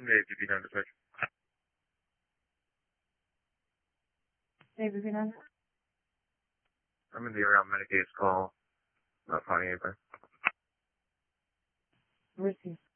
Hey, VP9 dispatch. Hey, VP9. I'm in the area on Medicaid's call. Not finding anything. Receive.